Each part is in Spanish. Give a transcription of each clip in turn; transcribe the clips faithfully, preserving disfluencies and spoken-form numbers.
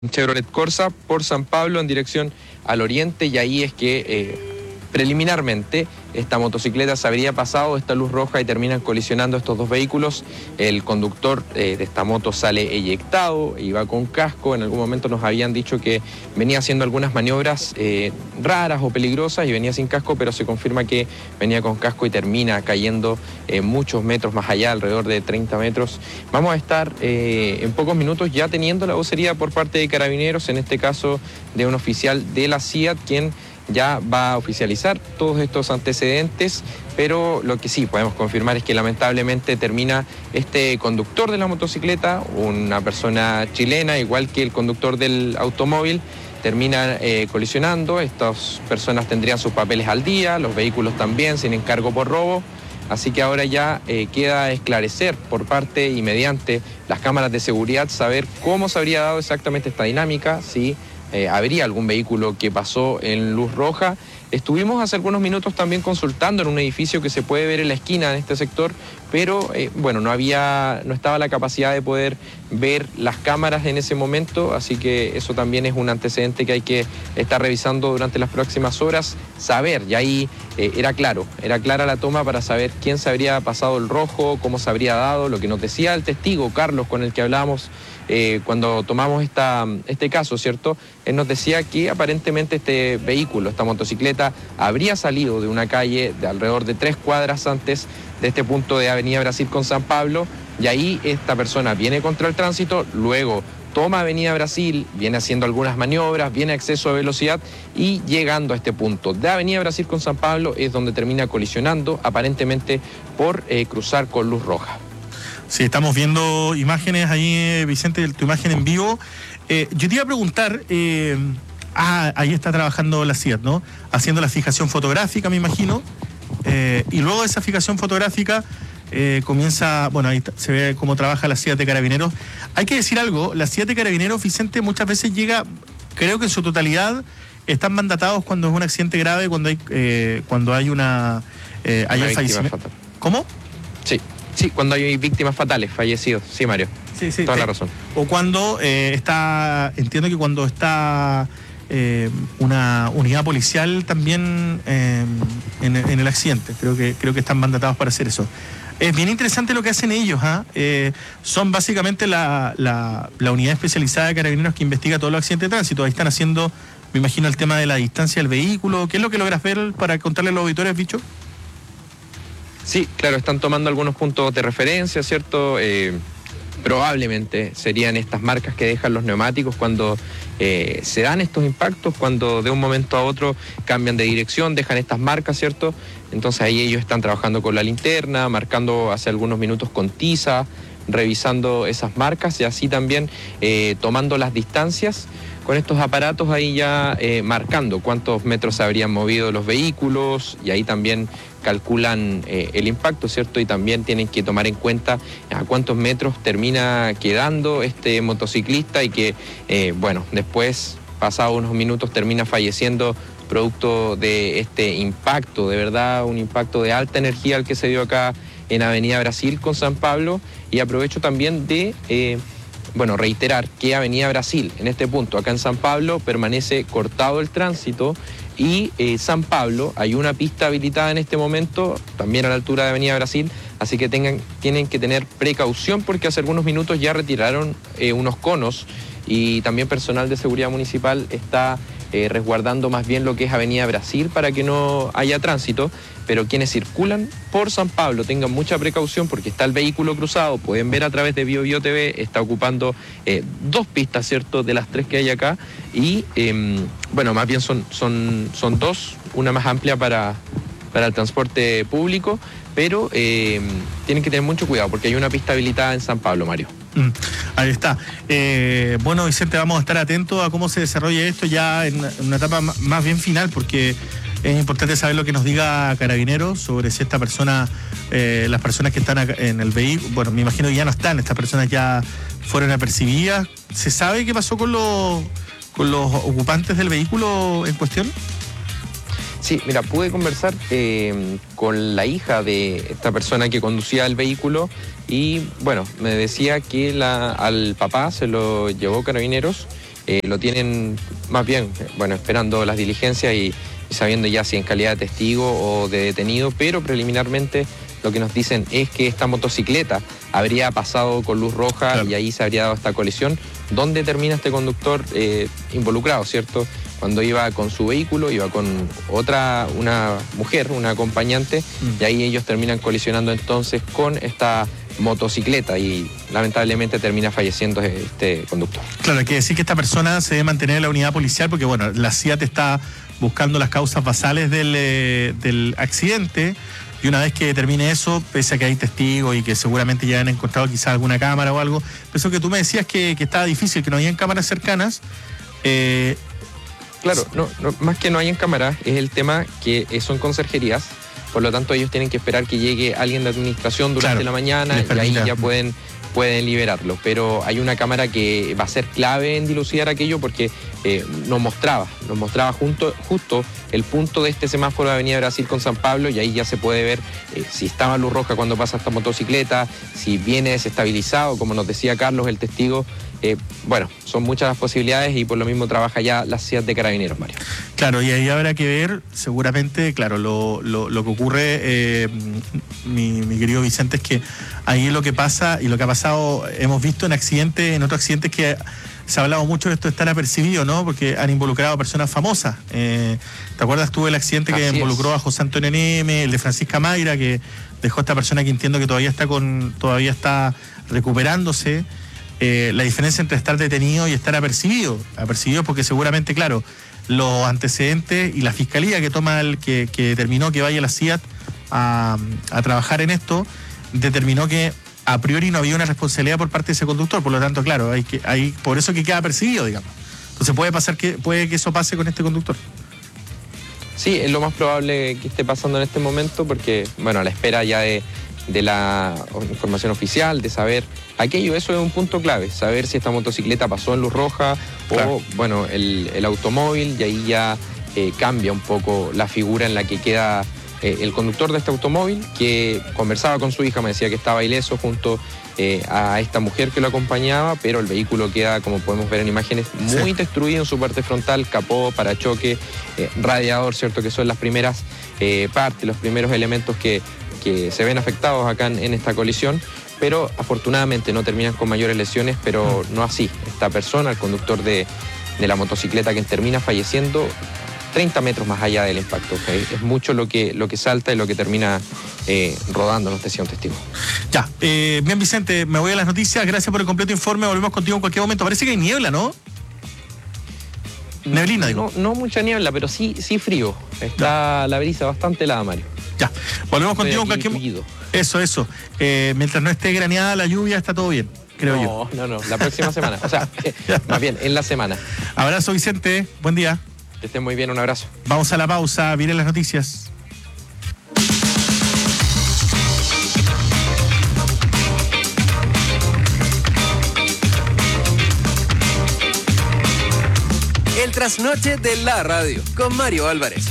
Chevrolet Corsa por San Pablo en dirección al oriente, y ahí es que eh, preliminarmente esta motocicleta se habría pasado esta luz roja y terminan colisionando estos dos vehículos. El conductor eh, de esta moto sale eyectado, iba con casco. En algún momento nos habían dicho que venía haciendo algunas maniobras eh, raras o peligrosas y venía sin casco, pero se confirma que venía con casco y termina cayendo eh, muchos metros más allá, alrededor de treinta metros. Vamos a estar eh, en pocos minutos ya teniendo la vocería por parte de Carabineros, en este caso de un oficial de la C I A T, quien ya va a oficializar todos estos antecedentes, pero lo que sí podemos confirmar es que lamentablemente termina este conductor de la motocicleta, una persona chilena, igual que el conductor del automóvil, termina eh, colisionando. Estas personas tendrían sus papeles al día, los vehículos también, sin encargo por robo. Así que ahora ya eh, queda esclarecer por parte y mediante las cámaras de seguridad, saber cómo se habría dado exactamente esta dinámica, si Eh, habría algún vehículo que pasó en luz roja. Estuvimos hace algunos minutos también consultando en un edificio que se puede ver en la esquina de este sector, pero eh, bueno, no había, no estaba la capacidad de poder ver las cámaras en ese momento, así que eso también es un antecedente que hay que estar revisando durante las próximas horas, saber, y ahí eh, era claro, era clara la toma para saber quién se habría pasado el rojo, cómo se habría dado, lo que nos decía el testigo, Carlos, con el que hablábamos Eh, cuando tomamos esta, este caso, ¿cierto? Él nos decía que aparentemente este vehículo, esta motocicleta, habría salido de una calle de alrededor de tres cuadras antes de este punto de Avenida Brasil con San Pablo, y ahí esta persona viene contra el tránsito, luego toma Avenida Brasil, viene haciendo algunas maniobras, viene a exceso de velocidad y llegando a este punto de Avenida Brasil con San Pablo es donde termina colisionando, aparentemente por eh, cruzar con luz roja. Sí, estamos viendo imágenes ahí, Vicente, tu imagen en vivo. Eh, yo te iba a preguntar, eh, ah, ahí está trabajando la C I A T, ¿no? Haciendo la fijación fotográfica, me imagino. Eh, y luego de esa fijación fotográfica eh, comienza, bueno, ahí se ve cómo trabaja la C I A T de Carabineros. Hay que decir algo, la C I A T de Carabineros, Vicente, muchas veces llega, creo que en su totalidad, están mandatados cuando es un accidente grave, cuando hay, eh, cuando hay una... Eh, hay una fallecimiento. Fatal. ¿Cómo? Sí. Sí, cuando hay víctimas fatales, fallecidos. Sí, Mario. Sí, sí. Toda te, la razón. O cuando eh, está, entiendo que cuando está eh, una unidad policial también eh, en, en el accidente. Creo que, creo que están mandatados para hacer eso. Es bien interesante lo que hacen ellos. ¿eh? Eh, son básicamente la, la, la unidad especializada de Carabineros que investiga todos los accidentes de tránsito. Ahí están haciendo, me imagino, el tema de la distancia del vehículo. ¿Qué es lo que logras ver para contarle a los auditores, Bicho? Sí, claro, están tomando algunos puntos de referencia, ¿cierto? Eh, probablemente serían estas marcas que dejan los neumáticos cuando eh, se dan estos impactos, cuando de un momento a otro cambian de dirección, dejan estas marcas, ¿cierto? Entonces ahí ellos están trabajando con la linterna, marcando hace algunos minutos con tiza, revisando esas marcas y así también eh, tomando las distancias con estos aparatos ahí ya eh, marcando cuántos metros se habrían movido los vehículos, y ahí también calculan eh, el impacto, ¿cierto? Y también tienen que tomar en cuenta a cuántos metros termina quedando este motociclista y que, eh, bueno, después, pasados unos minutos, termina falleciendo producto de este impacto, de verdad, un impacto de alta energía el que se dio acá en Avenida Brasil con San Pablo. Y aprovecho también de... Eh, Bueno, reiterar que Avenida Brasil, en este punto, acá en San Pablo, permanece cortado el tránsito y eh, San Pablo, hay una pista habilitada en este momento, también a la altura de Avenida Brasil, así que tengan, tienen que tener precaución porque hace algunos minutos ya retiraron eh, unos conos y también personal de seguridad municipal está eh, resguardando más bien lo que es Avenida Brasil para que no haya tránsito, pero quienes circulan por San Pablo tengan mucha precaución porque está el vehículo cruzado, pueden ver a través de Bio Bio T V, está ocupando eh, dos pistas, ¿cierto?, de las tres que hay acá, y eh, bueno, más bien son, son, son dos, una más amplia para, para el transporte público, pero eh, tienen que tener mucho cuidado porque hay una pista habilitada en San Pablo, Mario. Mm, ahí está. Eh, bueno, Vicente, vamos a estar atentos a cómo se desarrolla esto ya en una etapa más bien final, porque es importante saber lo que nos diga Carabineros sobre si esta persona, eh, las personas que están acá en el vehículo, bueno, me imagino que ya no están, estas personas ya fueron apercibidas. ¿Se sabe qué pasó con los, con los ocupantes del vehículo en cuestión? Sí, mira, pude conversar eh, con la hija de esta persona que conducía el vehículo y, bueno, me decía que la, al papá se lo llevó Carabineros eh, lo tienen más bien, bueno, esperando las diligencias y, y sabiendo ya si en calidad de testigo o de detenido, pero preliminarmente lo que nos dicen es que esta motocicleta habría pasado con luz roja, claro, y ahí se habría dado esta colisión. ¿Dónde termina este conductor eh, involucrado, cierto? Cuando iba con su vehículo, iba con otra, una mujer, una acompañante, mm. y ahí ellos terminan colisionando entonces con esta motocicleta y lamentablemente termina falleciendo este conductor. Claro, hay que decir que esta persona se debe mantener en la unidad policial porque, bueno, la C I A T está buscando las causas basales del, eh, del accidente. Y una vez que termine eso, pese a que hay testigos y que seguramente ya han encontrado quizás alguna cámara o algo, pero eso que tú me decías que, que estaba difícil, que no habían cámaras cercanas. Eh... Claro, no, no, más que no hayan cámaras, es el tema que son conserjerías, por lo tanto ellos tienen que esperar que llegue alguien de administración durante claro, la mañana y ahí ya pueden, pueden liberarlo. Pero hay una cámara que va a ser clave en dilucidar aquello porque eh, nos mostraba, nos mostraba junto, justo el punto de este semáforo de Avenida Brasil con San Pablo y ahí ya se puede ver eh, si estaba luz roja cuando pasa esta motocicleta, si viene desestabilizado, como nos decía Carlos, el testigo. Eh, bueno, son muchas las posibilidades y por lo mismo trabaja ya la C I A T de Carabineros, Mario. Claro, y ahí habrá que ver, seguramente, claro, lo, lo, lo que ocurre, eh, mi, mi querido Vicente, es que ahí lo que pasa y lo que ha pasado, hemos visto en accidentes, en otros accidentes que se ha hablado mucho de esto de estar apercibido, ¿no? Porque han involucrado a personas famosas. Eh, ¿Te acuerdas tú del accidente que Así involucró es. a José Antonio Neme, el de Francisca Mayra, que dejó a esta persona que entiendo que todavía está con, todavía está recuperándose? Eh, la diferencia entre estar detenido y estar apercibido. Apercibido porque seguramente, claro, los antecedentes y la fiscalía que toma el, que, que determinó que vaya la C I A T a, a trabajar en esto, determinó que a priori no había una responsabilidad por parte de ese conductor, por lo tanto, claro, hay que, hay, por eso que queda apercibido, digamos. Entonces puede pasar que, puede que eso pase con este conductor. Sí, es lo más probable que esté pasando en este momento porque, bueno, a la espera ya de de la información oficial, de saber aquello, eso es un punto clave, saber si esta motocicleta pasó en luz roja claro. o, bueno, el, el automóvil, y ahí ya eh, cambia un poco la figura en la que queda eh, el conductor de este automóvil, que conversaba con su hija, me decía que estaba ileso junto eh, a esta mujer que lo acompañaba, pero el vehículo queda, como podemos ver en imágenes, muy sí. destruido en su parte frontal, capó, parachoque, eh, radiador, ¿cierto? Que son las primeras eh, partes, los primeros elementos que que se ven afectados acá en, en esta colisión, pero afortunadamente no terminan con mayores lesiones, pero no así. Esta persona, el conductor de, de la motocicleta, que termina falleciendo treinta metros más allá del impacto. ¿Okay? Es mucho lo que, lo que salta y lo que termina eh, rodando, nos decía un testigo. Ya, eh, bien Vicente, me voy a las noticias, gracias por el completo informe, volvemos contigo en cualquier momento. Parece que hay niebla, ¿no? Neblina, digo. No, no mucha niebla, pero sí, sí frío. Está ya. La brisa bastante helada, Mario. Ya, volvemos contigo en cualquier momento. Eso, eso. Eh, mientras no esté graneada la lluvia, está todo bien, creo no, yo. No, no, no. La próxima semana. O sea, más bien, en la semana. Abrazo, Vicente. Buen día. Que estén muy bien, un abrazo. Vamos a la pausa, miren las noticias. El trasnoche de la radio, con Mario Álvarez.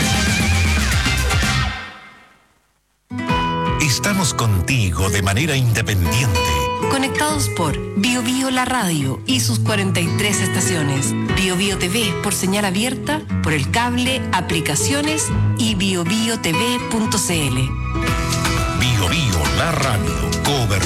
Estamos contigo de manera independiente. Conectados por Bio Bio La Radio y sus cuarenta y tres estaciones. Bio Bio T V por señal abierta, por el cable, aplicaciones y bio bio t v punto c l. Bio Bio La Radio. Cover